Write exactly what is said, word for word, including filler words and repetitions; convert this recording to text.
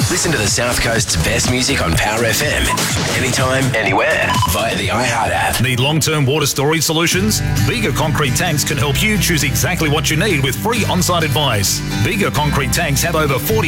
Listen to the South Coast's best music on Power F M. Anytime, anywhere. Via the iHeart app. Need long-term water storage solutions? Bega Concrete Tanks can help you choose exactly what you need with free on-site advice. Bega Concrete Tanks have over forty